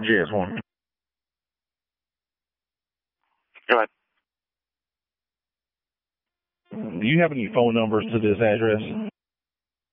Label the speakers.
Speaker 1: GS1.
Speaker 2: Go ahead.
Speaker 1: Do you have any phone numbers to this address?